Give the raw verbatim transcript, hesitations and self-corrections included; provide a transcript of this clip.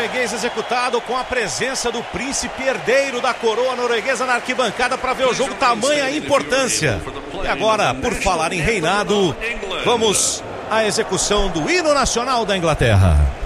norueguês executado com a presença do príncipe herdeiro da coroa norueguesa na arquibancada para ver o jogo, tamanha importância. E agora, por falar em reinado, vamos à execução do hino nacional da Inglaterra.